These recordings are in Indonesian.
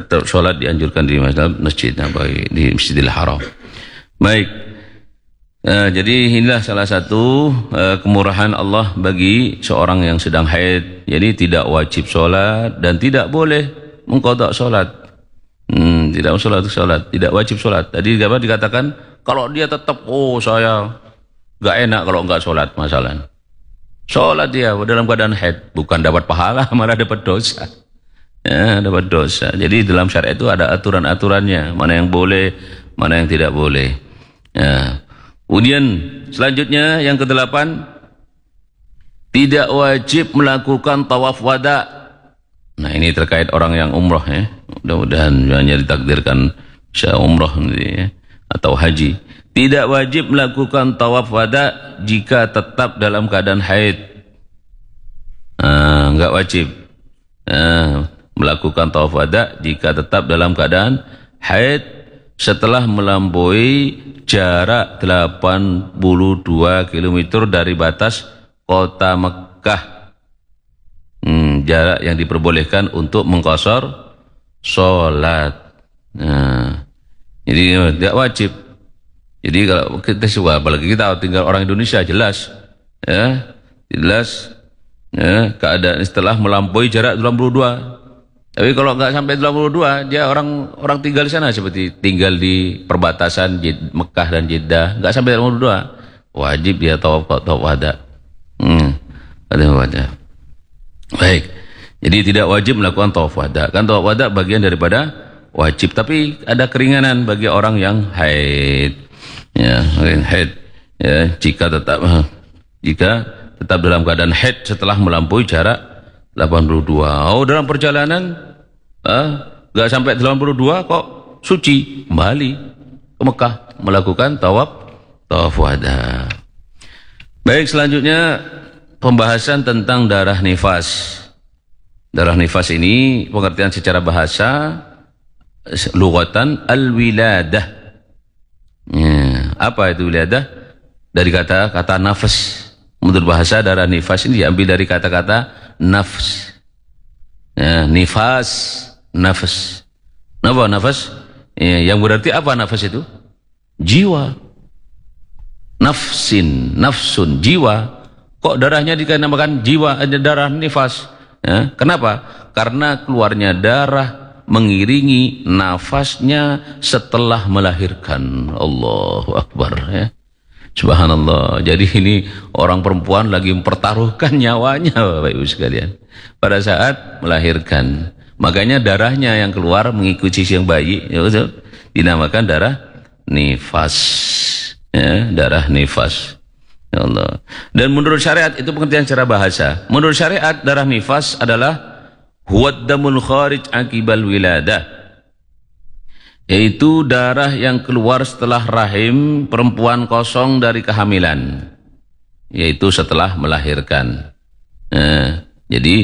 tetap sholat dianjurkan di Masjid Nabawi, di Masjidil Haram. Baik. Jadi inilah salah satu kemurahan Allah bagi seorang yang sedang haid. Jadi tidak wajib sholat dan tidak boleh mengqadha sholat. Tidak wajib sholat. Tadi apa dikatakan kalau dia tetap saya gak enak kalau enggak sholat masalah. Sholat dia dalam keadaan haid bukan dapat pahala malah dapat dosa. Ya, dapat dosa. Jadi dalam syariat itu ada aturan-aturannya, mana yang boleh, mana yang tidak boleh. Ya. Kemudian selanjutnya yang ke-8, tidak wajib melakukan tawaf wada. Nah ini terkait orang yang umroh ya. Mudah-mudahan hanya ditakdirkan bisa umroh ya, atau haji. Tidak wajib melakukan tawaf wada jika tetap dalam keadaan haid. Enggak wajib melakukan tawaf wada jika tetap dalam keadaan haid setelah melampaui jarak 82 km dari batas kota Mekah. Jarak yang diperbolehkan untuk mengqashar sholat. Jadi tidak wajib. Jadi kalau kita suka, apalagi kita tinggal orang Indonesia jelas keadaan setelah melampaui jarak 82. Tapi kalau nggak sampai 82, dia orang tinggal di sana seperti tinggal di perbatasan Mekah dan Jeddah, nggak sampai 82, wajib dia tawaf wada. Baik. Jadi tidak wajib melakukan tawaf wada. Kan tawaf wada bagian daripada wajib, tapi ada keringanan bagi orang yang haid. Ya, haid. Ya, jika tetap dalam keadaan haid setelah melampaui jarak 82. Dalam perjalanan nggak sampai 82 kok suci, kembali ke Mekah melakukan tawaf wada. Baik, selanjutnya pembahasan tentang darah nifas. Darah nifas ini pengertian secara bahasa lughatan al-wiladah. Apa itu wiladah? Dari kata nafas. Menurut bahasa darah nifas ini diambil dari kata-kata nafs. Nifas, nafas. Apa nafas? Yang berarti apa nafas itu? Jiwa. Nafsun, jiwa. Kok darahnya dinamakan jiwa, ada darah nifas? Kenapa? Karena keluarnya darah mengiringi nafasnya setelah melahirkan. Allahu Akbar ya. Subhanallah. Jadi ini orang perempuan lagi mempertaruhkan nyawanya Bapak Ibu sekalian pada saat melahirkan. Makanya darahnya yang keluar mengikuti sang bayi dinamakan darah nifas. Ya, darah nifas. Ya Allah. Dan menurut syariat itu pengertian secara bahasa. Menurut syariat darah nifas adalah huwad damul kharij akibal wiladah, yaitu darah yang keluar setelah rahim perempuan kosong dari kehamilan, yaitu setelah melahirkan. Jadi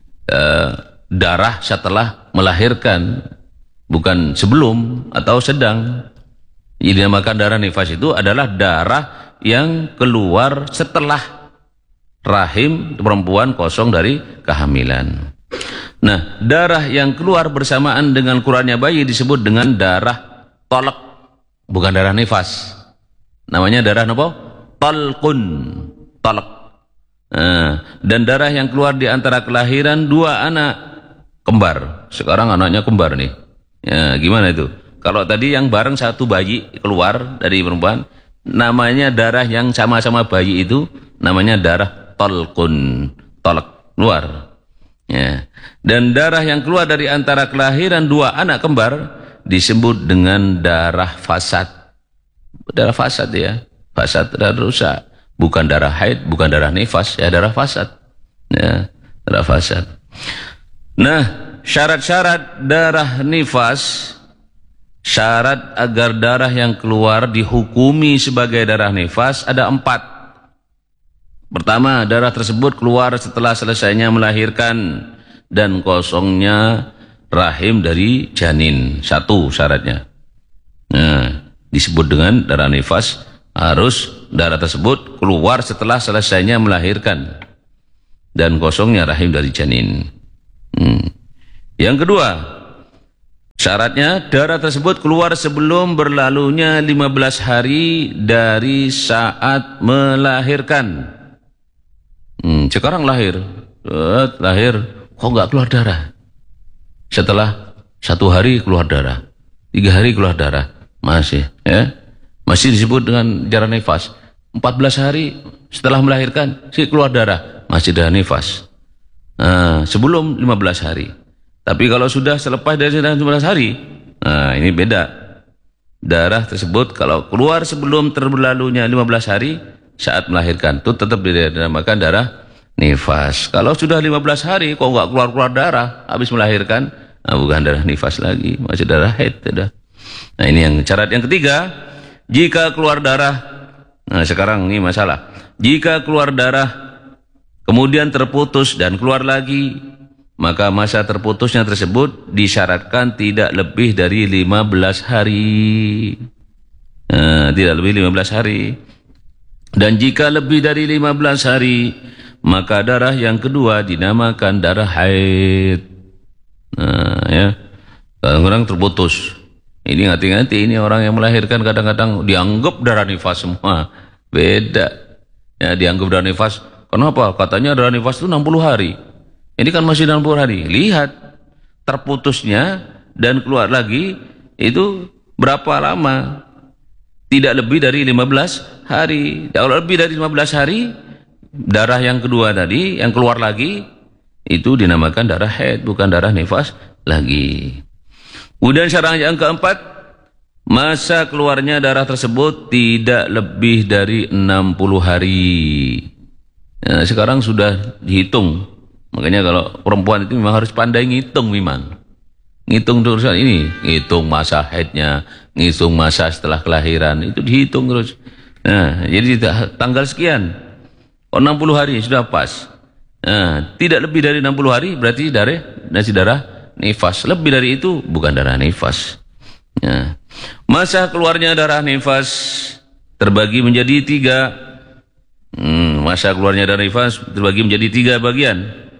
darah setelah melahirkan, bukan sebelum atau sedang. Jadi dinamakan darah nifas itu adalah darah yang keluar setelah rahim perempuan kosong dari kehamilan. Nah, darah yang keluar bersamaan dengan keluarnya bayi disebut dengan darah tolak, bukan darah nifas. Namanya darah apa? Talqun, tolak. Dan darah yang keluar di antara kelahiran dua anak kembar. Sekarang anaknya kembar nih. Ya, gimana itu? Kalau tadi yang bareng satu bayi keluar dari perempuan, namanya darah yang sama-sama bayi itu namanya darah talqun, tolak, keluar. Ya. Dan darah yang keluar dari antara kelahiran dua anak kembar disebut dengan darah fasad. Darah fasad ya, fasad, darah rusak, bukan darah haid, bukan darah nifas, ya darah fasad. Ya, darah fasad. Nah, syarat-syarat darah nifas, syarat agar darah yang keluar dihukumi sebagai darah nifas ada 4. Pertama, darah tersebut keluar setelah selesainya melahirkan dan kosongnya rahim dari janin. 1 syaratnya. Nah, disebut dengan darah nifas, harus darah tersebut keluar setelah selesainya melahirkan dan kosongnya rahim dari janin. Yang kedua, Syaratnya darah tersebut keluar sebelum berlalunya 15 hari dari saat melahirkan. Sekarang lahir, kok nggak keluar darah? Setelah 1 hari keluar darah, 3 hari keluar darah, masih disebut dengan darah nifas. 14 hari setelah melahirkan keluar darah, masih darah nifas. Sebelum 15 hari. Tapi kalau sudah selepas dari 15 hari, ini beda. Darah tersebut kalau keluar sebelum terlalunya 15 hari saat melahirkan, itu tetap dinamakan darah nifas. Kalau sudah 15 hari kok nggak keluar darah habis melahirkan, bukan darah nifas lagi, masih darah haid. Nah, ini yang syarat yang ketiga. Jika keluar darah, sekarang ini masalah. Jika keluar darah kemudian terputus dan keluar lagi, maka masa terputusnya tersebut disyaratkan tidak lebih dari 15 hari. Tidak lebih 15 hari. Dan jika lebih dari 15 hari, maka darah yang kedua dinamakan darah haid. Kadang-kadang terputus. Ini hati-hati, ini orang yang melahirkan kadang-kadang dianggap darah nifas semua. Beda. Dianggap darah nifas. Kenapa? Katanya darah nifas itu 60 hari. Ini kan masih 60 hari. Lihat terputusnya dan keluar lagi itu berapa lama? Tidak lebih dari 15 hari. Kalau lebih dari 15 hari, darah yang kedua tadi yang keluar lagi itu dinamakan darah haid, bukan darah nifas lagi. Kemudian syarat yang keempat, masa keluarnya darah tersebut tidak lebih dari 60 hari. Sekarang sudah dihitung. Makanya kalau perempuan itu memang harus pandai ngitung memang. Ngitung terus ini, ngitung masa haidnya, ngitung masa setelah kelahiran, itu dihitung terus. Jadi tanggal sekian, 60 hari sudah pas. Tidak lebih dari 60 hari berarti darah nifas. Lebih dari itu bukan darah nifas. Masa keluarnya darah nifas terbagi menjadi 3. Masa keluarnya darah nifas terbagi menjadi 3 bagian.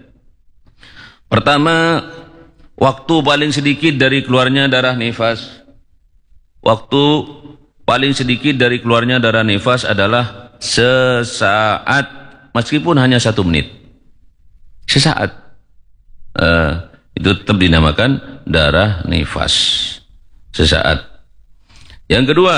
Pertama, waktu paling sedikit dari keluarnya darah nifas. Waktu paling sedikit dari keluarnya darah nifas adalah sesaat, meskipun hanya 1 menit. Sesaat. Itu tetap dinamakan darah nifas. Sesaat. Yang kedua,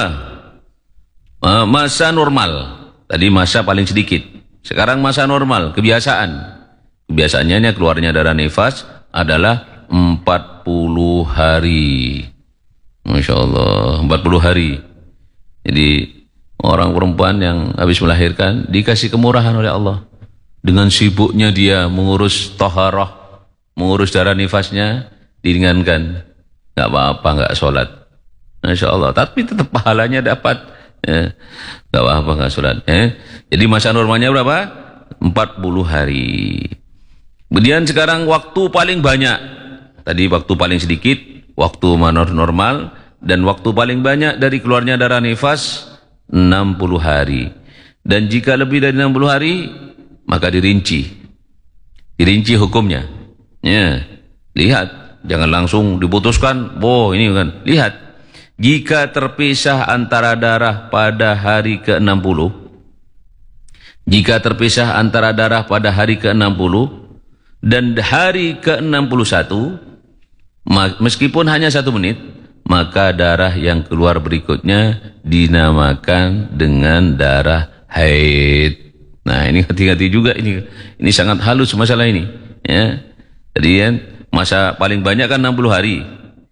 masa normal. Tadi masa paling sedikit. Sekarang masa normal, kebiasaan. Kebiasaannya keluarnya darah nifas adalah 40 hari. Masya Allah, 40 hari. Jadi orang perempuan yang habis melahirkan dikasih kemurahan oleh Allah. Dengan sibuknya dia mengurus taharah, mengurus darah nifasnya, diringankan. Gak apa-apa, gak sholat. Masya Allah, tapi tetap pahalanya dapat. Gak apa-apa, gak sholat. Jadi masa normalnya berapa? 40 hari. Kemudian sekarang waktu paling banyak. Tadi waktu paling sedikit, waktu normal, dan waktu paling banyak dari keluarnya darah nifas 60 hari. Dan jika lebih dari 60 hari, maka dirinci hukumnya. Lihat, jangan langsung diputuskan. Ini kan. Lihat, jika terpisah antara darah pada hari ke-60, jika terpisah antara darah pada hari ke-60 dan hari ke-61, meskipun hanya 1 menit, maka darah yang keluar berikutnya dinamakan dengan darah haid. Nah, ini hati-hati juga, ini sangat halus masalah ini. Jadi masa paling banyak kan 60 hari.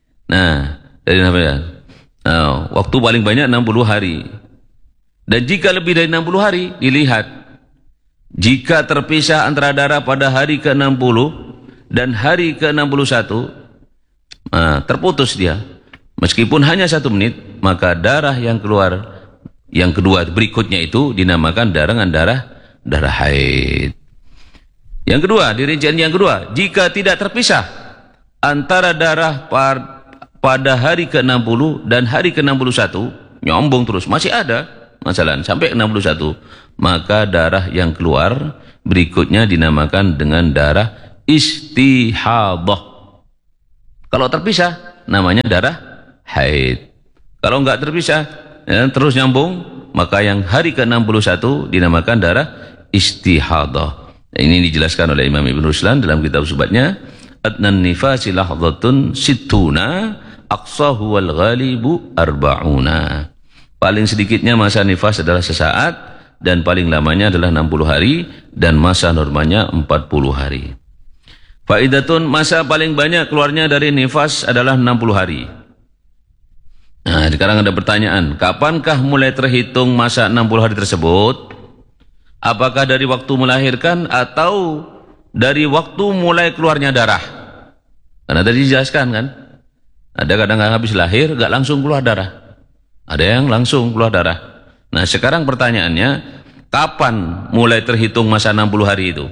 Waktu paling banyak 60 hari. Dan jika lebih dari 60 hari, dilihat. Jika terpisah antara darah pada hari ke-60 dan hari ke-61, terputus dia. Meskipun hanya 1 menit, maka darah yang keluar yang kedua berikutnya itu dinamakan darah haid. Yang kedua, dirincian yang kedua, jika tidak terpisah antara darah pada hari ke-60 dan hari ke-61, nyombong terus, masih ada masalah sampai 61, maka darah yang keluar berikutnya dinamakan dengan darah istihadah. Kalau terpisah namanya darah haid. Kalau enggak terpisah, ya, terus nyambung, maka yang hari ke-61 dinamakan darah istihadah. Ini dijelaskan oleh Imam Ibn Ruslan dalam kitab Subatnya, adnan nifasi lahdhatun sittuna aqsahu wal ghalibu arba'una. Paling sedikitnya masa nifas adalah sesaat, dan paling lamanya adalah 60 hari, dan masa normanya 40 hari. Faidatun, masa paling banyak keluarnya dari nifas adalah 60 hari. Nah, sekarang ada pertanyaan, kapankah mulai terhitung masa 60 hari tersebut? Apakah dari waktu melahirkan atau dari waktu mulai keluarnya darah? Karena tadi dijelaskan kan, ada kadang habis lahir gak langsung keluar darah, ada yang langsung keluar darah. Nah, sekarang pertanyaannya, kapan mulai terhitung masa 60 hari itu?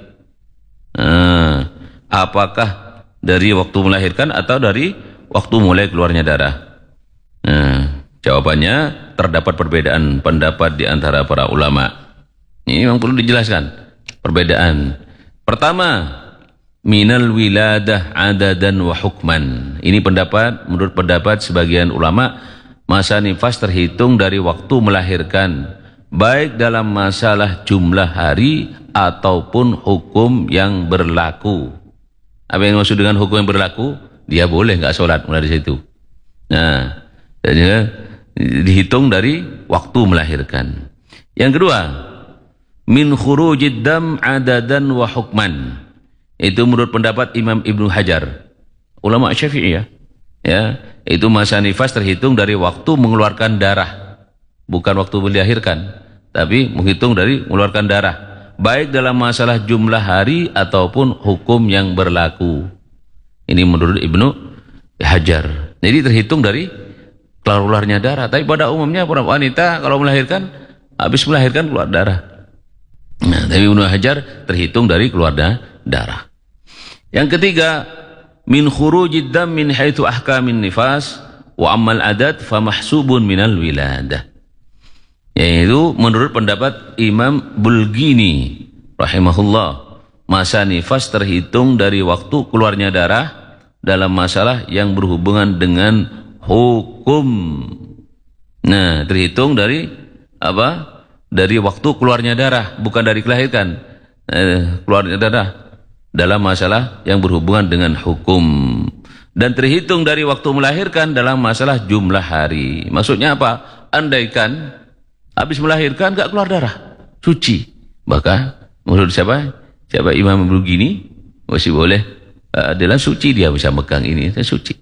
Apakah dari waktu melahirkan atau dari waktu mulai keluarnya darah? Jawabannya, terdapat perbedaan pendapat di antara para ulama. Ini memang perlu dijelaskan perbedaan. Pertama, minal wiladah adadan wa hukman. Ini menurut pendapat sebagian ulama, masa nifas terhitung dari waktu melahirkan, baik dalam masalah jumlah hari ataupun hukum yang berlaku. Apa yang maksud dengan hukum yang berlaku? Dia boleh nggak sholat mulai dari situ. Nah, jadi dihitung dari waktu melahirkan. Yang kedua, min khurujid dam adadan wa hukman. Itu menurut pendapat Imam Ibnu Hajar, ulama Syafi'i ya, itu masa nifas terhitung dari waktu mengeluarkan darah, bukan waktu melahirkan, tapi menghitung dari mengeluarkan darah, baik dalam masalah jumlah hari ataupun hukum yang berlaku. Ini menurut Ibnu Hajar. Jadi terhitung dari keluarnya darah. Tapi pada umumnya para wanita kalau melahirkan, habis melahirkan keluar darah. Nah, tapi Ibnu Hajar terhitung dari keluar darah. Yang ketiga, min khurujid dam min haitsu ahkamin nifas wa ammal adat fa mahsubun minal wiladah. Yaitu menurut pendapat Imam Bulgini rahimahullah, masa nifas terhitung dari waktu keluarnya darah dalam masalah yang berhubungan dengan hukum. Nah, terhitung dari apa? Dari waktu keluarnya darah, bukan dari kelahiran. Keluarnya darah dalam masalah yang berhubungan dengan hukum, dan terhitung dari waktu melahirkan dalam masalah jumlah hari. Maksudnya apa? Andaikan habis melahirkan gak keluar darah, suci, maka menurut siapa Imam begini masih boleh, adalah suci, dia bisa megang ini, suci.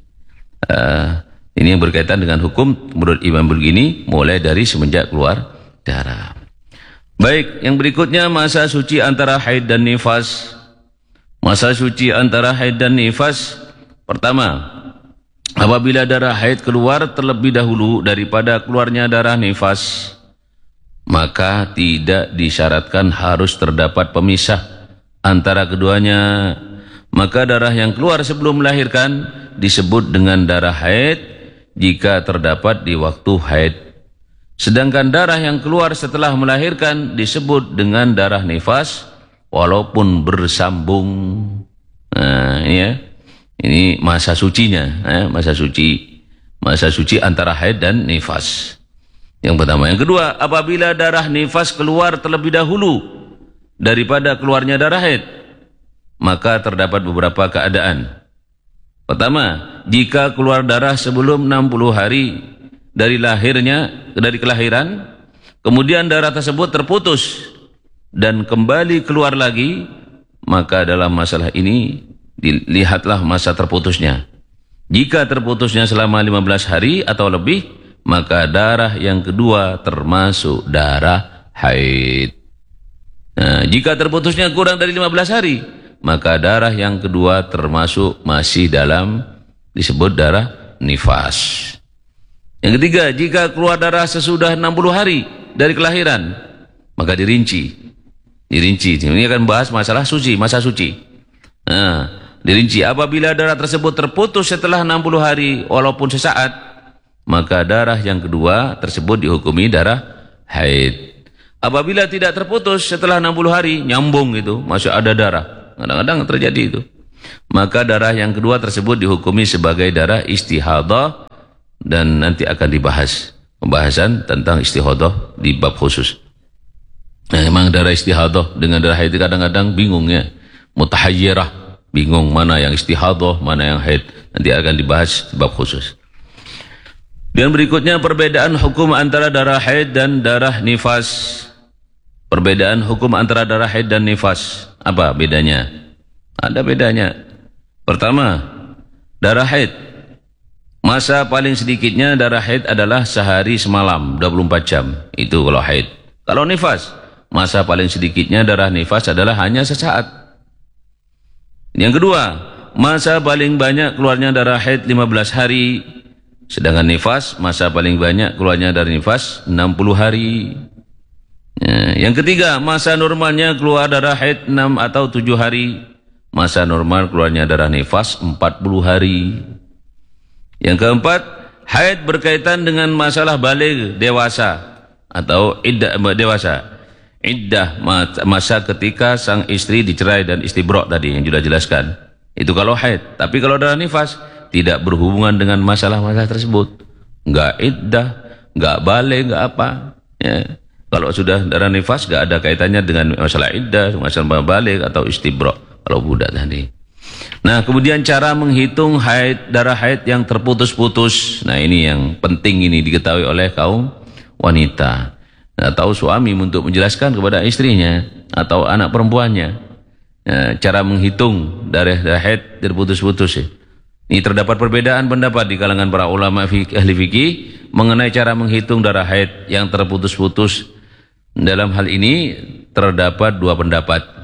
Ini yang berkaitan dengan hukum menurut Imam begini mulai dari semenjak keluar darah. Baik, yang berikutnya masa suci antara haid dan nifas. Masa suci antara haid dan nifas, pertama, apabila darah haid keluar terlebih dahulu daripada keluarnya darah nifas, maka tidak disyaratkan harus terdapat pemisah antara keduanya. Maka darah yang keluar sebelum melahirkan disebut dengan darah haid jika terdapat di waktu haid. Sedangkan darah yang keluar setelah melahirkan disebut dengan darah nifas walaupun bersambung. Nah, ini masa sucinya, masa suci antara haid dan nifas. Yang pertama. Yang kedua, apabila darah nifas keluar terlebih dahulu daripada keluarnya darah haid, maka terdapat beberapa keadaan. Pertama, jika keluar darah sebelum 60 hari dari kelahiran, kemudian darah tersebut terputus dan kembali keluar lagi, maka dalam masalah ini dilihatlah masa terputusnya. Jika terputusnya selama 15 hari atau lebih, maka darah yang kedua termasuk darah haid. Nah, jika terputusnya kurang dari 15 hari, maka darah yang kedua termasuk masih dalam disebut darah nifas. Yang ketiga, jika keluar darah sesudah 60 hari dari kelahiran, maka dirinci. Ini akan bahas masalah suci, masa suci. Nah, dirinci, apabila darah tersebut terputus setelah 60 hari walaupun sesaat, maka darah yang kedua tersebut dihukumi darah haid. Apabila tidak terputus setelah 60 hari, nyambung itu, masih ada darah. Kadang-kadang terjadi itu. maka darah yang kedua tersebut dihukumi sebagai darah istihadah, dan nanti akan dibahas pembahasan tentang istihadah di bab khusus. Nah, memang darah istihadah dengan darah haid kadang-kadang bingung ya, mutahayyirah, bingung mana yang istihadah, mana yang haid. Nanti akan dibahas di bab khusus. Dan berikutnya perbedaan hukum antara darah haid dan darah nifas. Perbedaan hukum antara darah haid dan nifas. Apa bedanya? Ada bedanya. Pertama, darah haid. Masa paling sedikitnya darah haid adalah sehari semalam, 24 jam. Itu kalau haid. Kalau nifas, masa paling sedikitnya darah nifas adalah hanya sesaat. Yang kedua, masa paling banyak keluarnya darah haid 15 hari. Sedangkan nifas, masa paling banyak keluarnya dari nifas 60 hari. Yang ketiga, masa normalnya keluar darah haid 6 atau 7 hari. Masa normal keluarnya darah nifas 40 hari. Yang keempat, haid berkaitan dengan masalah baligh dewasa atau iddah dewasa. Iddah masa ketika sang istri dicerai dan istibra' tadi yang sudah jelaskan. Itu kalau haid. Tapi kalau darah nifas tidak berhubungan dengan masalah-masalah tersebut. Enggak iddah, enggak baligh, enggak apa. Ya. Kalau sudah darah nifas enggak ada kaitannya dengan masalah iddah, masalah baligh atau istibra' kalau budak tadi. Nah, kemudian cara menghitung haid, darah haid yang terputus-putus. Nah, ini yang penting, ini diketahui oleh kaum wanita atau suami untuk menjelaskan kepada istrinya atau anak perempuannya. Nah, cara menghitung darah haid terputus-putus. Ini terdapat perbedaan pendapat di kalangan para ulama ahli fikih mengenai cara menghitung darah haid yang terputus-putus. Dalam hal ini terdapat dua pendapat.